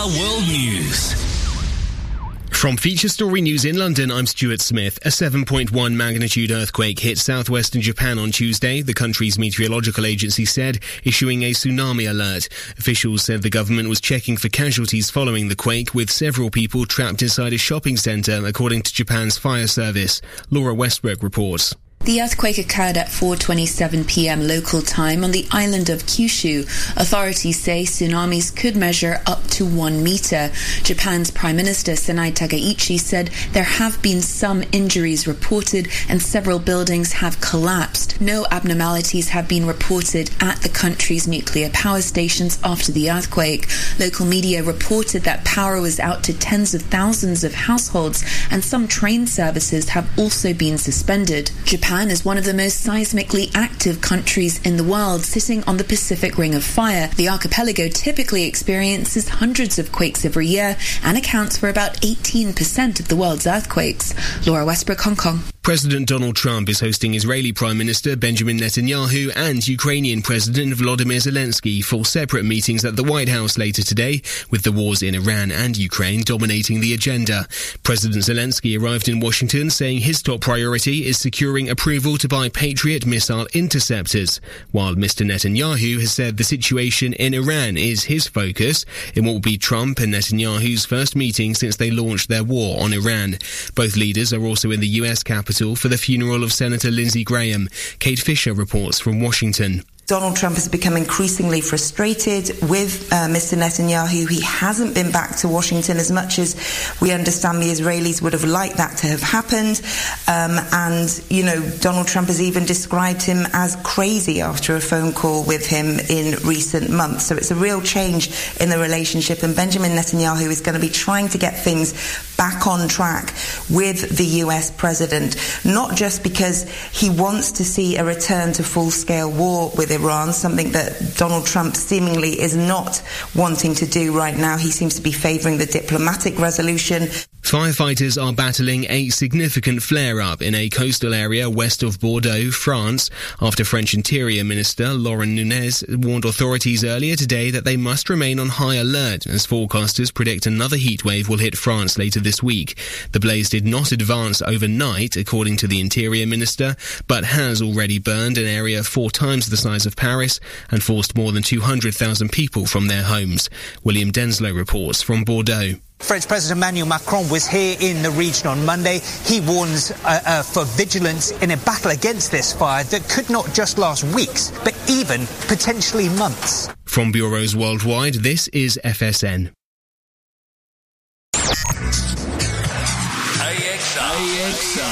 NOW World News. From Feature Story News in London, I'm Stuart Smith. A 7.1 magnitude earthquake hit southwestern Japan on Tuesday, the country's meteorological agency said, issuing a tsunami alert. Officials said the government was checking for casualties following the quake, with several people trapped inside a shopping centre, according to Japan's fire service. Laura Westbrook reports. The earthquake occurred at 4:27 p.m. local time on the island of Kyushu. Authorities say tsunamis could measure up to 1 metre. Japan's Prime Minister Sanai Takaichi said there have been some injuries reported and several buildings have collapsed. No abnormalities have been reported at the country's nuclear power stations after the earthquake. Local media reported that power was out to tens of thousands of households and some train services have also been suspended. Japan is one of the most seismically active countries in the world, sitting on the Pacific Ring of Fire. The archipelago typically experiences hundreds of quakes every year and accounts for about 18% of the world's earthquakes. Laura Westbrook, Hong Kong. President Donald Trump is hosting Israeli Prime Minister Benjamin Netanyahu and Ukrainian President Volodymyr Zelensky for separate meetings at the White House later today, with the wars in Iran and Ukraine dominating the agenda. President Zelensky arrived in Washington saying his top priority is securing approval to buy Patriot missile interceptors, while Mr. Netanyahu has said the situation in Iran is his focus in what will be Trump and Netanyahu's first meeting since they launched their war on Iran. Both leaders are also in the U.S. Capitol for the funeral of Senator Lindsey Graham. Kate Fisher reports from Washington. Donald Trump has become increasingly frustrated with Mr. Netanyahu. He hasn't been back to Washington as much as we understand the Israelis would have liked that to have happened. Donald Trump has even described him as crazy after a phone call with him in recent months. So it's a real change in the relationship. And Benjamin Netanyahu is going to be trying to get things back on track with the US president, not just because he wants to see a return to full-scale war with Iran, something that Donald Trump seemingly is not wanting to do right now. He seems to be favouring the diplomatic resolution. Firefighters are battling a significant flare-up in a coastal area west of Bordeaux, France, after French Interior Minister Laurent Nunez warned authorities earlier today that they must remain on high alert as forecasters predict another heatwave will hit France later this week. The blaze did not advance overnight, according to the Interior Minister, but has already burned an area 4 times the size of Paris and forced more than 200,000 people from their homes. William Denslow reports from Bordeaux. French President Emmanuel Macron was here in the region on Monday. He warns for vigilance in a battle against this fire that could not just last weeks, but even potentially months. From bureaus worldwide, this is FSN. AXR.